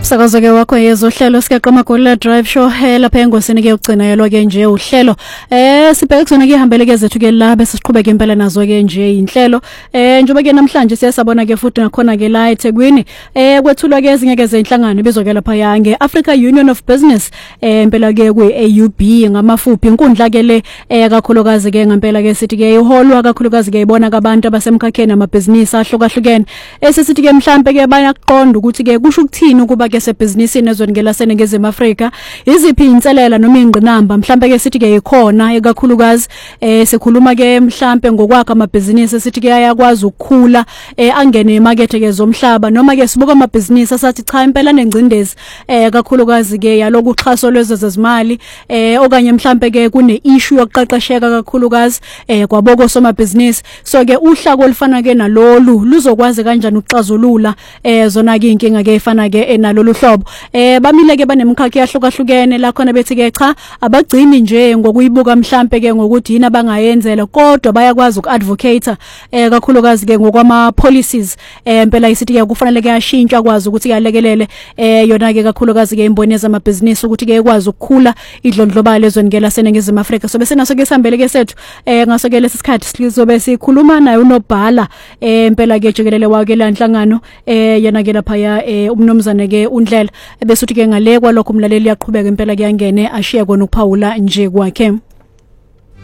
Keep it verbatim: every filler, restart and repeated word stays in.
Umsakazo ke wakho yezohlelo sikaqoma Golela Drive Show lapha engosini ke ugcina yelo ke nje uhlelo eh sibheke kusona ke ihambele ke zethu ke la bese siqhubeka impela nazo ke nje inhlelo eh njengoba ke namhlanje siyasabona ke futhi ngakhona ke la eThekwini eh kwethulwa ke ezinye ke zenhlangano bezokela lapha yange Africa Union of Business eh impela ke ku A U B ngamafuphi inkundla ke le eh kakhulukazi ke ngempela ke sithi ke iholwa kakhulukazi ke ibona kabantu abasemkhakheni amabhizinisi ahlukahlukene esisithi ke mhlambe ke bayaqonda ukuthi ke kusho ukuthini ukuba ke sebhizinisini ezongela senengezema Afrika iziphi inselela noma ingqinamba mhlambe ke sithi ke ikhona ekakhulukazi eh sikhuluma ke mhlambe ngokwakha amabhizinisi sithi ke ayakwazi ukukhula eh angene emarket ke zomhlaba noma ke sibuka amabhizinisi asathi cha impela nengcindezi eh ekakhulukazi ke yaloku xhaso lwezo zezimali eh okanye mhlambe ke kune issue yokuqeqesheka kakhulukazi eh kwaboko somabhizinisi so ke uhlako olifana ke nalolu luzokwazi kanjani ukuxazulula eh zona ke inkinga ke efana ke enalolu hlobo eh bamile ke banemkhakha yahlukahlukene la khona bethi ke cha abagcini nje ngokuyibuka mhlambe ke ngokuthi yini abangayenzela kodwa bayakwazi ukuadvocate eh kakhulukazi ke ngokwama policies eh impela isithi ke kufanele ke ashintsha kwazi ukuthi yalekelele eh yona ke kakhulukazi ke imboneza amabhizinisi ukuthi ke ekwazi ukukhula idlondlobalo ezongela senengezima Afrika so bese naso ke sihambele ke sethu eh ngaso ke lesikhathi sizobe sikhuluma naye unobhala eh impela ke jikelele wake la inhlangano eh yena ke lapha ya umnomzane ke undlela bese uthi ke ngale kwalokho umlaleli yaqhubeka impela kuyangene ashiya kona ukuphawula nje kwakhe.